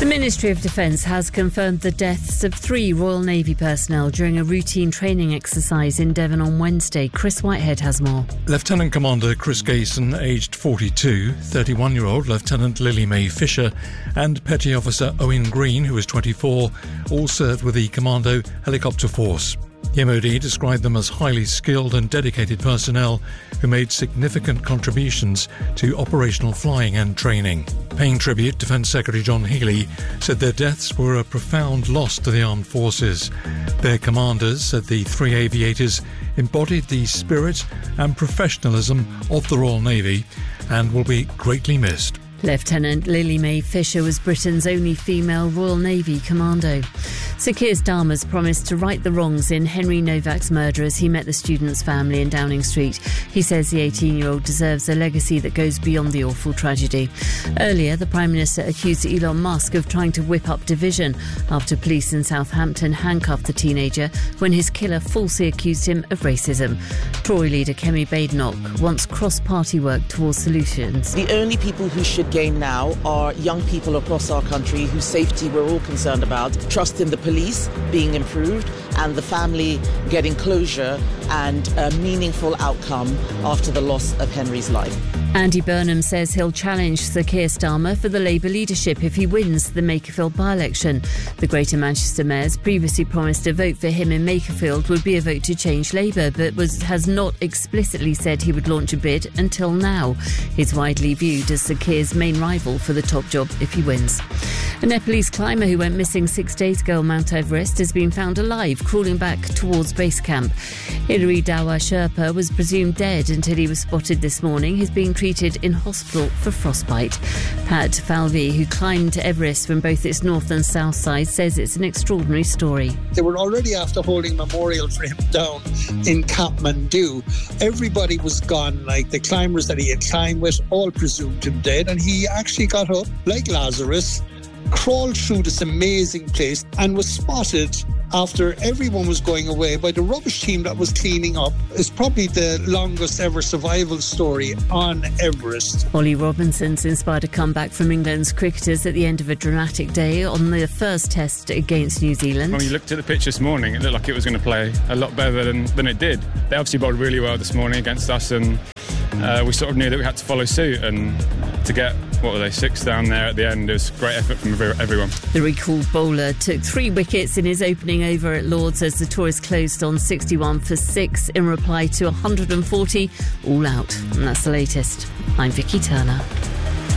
The Ministry of Defence has confirmed the deaths of 3 Royal Navy personnel during a routine training exercise in Devon on Wednesday. Chris Whitehead has more. Lieutenant Commander Chris Gayson, aged 42, 31-year-old Lieutenant Lily Mae Fisher and Petty Officer Owen Green, who was 24, all served with the Commando Helicopter Force. The MOD described them as highly skilled and dedicated personnel who made significant contributions to operational flying and training. Paying tribute, Defence Secretary John Healey said their deaths were a profound loss to the armed forces. Their commanders said the 3 aviators embodied the spirit and professionalism of the Royal Navy and will be greatly missed. Lieutenant Lily Mae Fisher was Britain's only female Royal Navy commando. Sir Keir Starmer's promised to right the wrongs in Henry Novak's murder as he met the student's family in Downing Street. He says the 18-year-old deserves a legacy that goes beyond the awful tragedy. Earlier, the Prime Minister accused Elon Musk of trying to whip up division after police in Southampton handcuffed the teenager when his killer falsely accused him of racism. Tory leader Kemi Badenoch wants cross-party work towards solutions. The only people who should gain now are young people across our country whose safety we're all concerned about. Trust in the police being improved and the family getting closure and a meaningful outcome after the loss of Henry's life. Andy Burnham says he'll challenge Sir Keir Starmer for the Labour leadership if he wins the Makerfield by-election. The Greater Manchester Mayor's previously promised a vote for him in Makerfield would be a vote to change Labour, but has not explicitly said he would launch a bid until now. He's widely viewed as Sir Keir's main rival for the top job if he wins. A Nepalese climber who went missing 6 days ago on Mount Everest has been found alive, crawling back towards base camp. Hilary Dawa Sherpa was presumed dead until he was spotted this morning. He's being treated in hospital for frostbite. Pat Falvey, who climbed Everest from both its north and south side, says it's an extraordinary story. They were already after holding a memorial for him down in Kathmandu. Everybody was gone, like the climbers that he had climbed with, all presumed him dead, and he actually got up, like Lazarus, crawled through this amazing place and was spotted after everyone was going away by the rubbish team that was cleaning up. It's probably the longest ever survival story on Everest. Ollie Robinson's inspired a comeback from England's cricketers at the end of a dramatic day on the first test against New Zealand. When we looked at the pitch this morning, it looked like it was going to play a lot better than it did. They obviously bowled really well this morning against us, and we sort of knew that we had to follow suit, and to get, 6 down there at the end, it was a great effort from everyone. The recalled bowler took 3 wickets in his opening over at Lords as the tourists closed on 61 for 6 in reply to 140 all out. And that's the latest. I'm Vicky Turner.